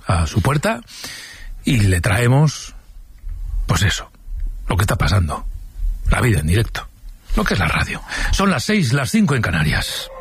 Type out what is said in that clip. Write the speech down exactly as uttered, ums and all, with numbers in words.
a su puerta y le traemos, pues eso, lo que está pasando, la vida en directo, lo que es la radio. Son las seis, las cinco en Canarias.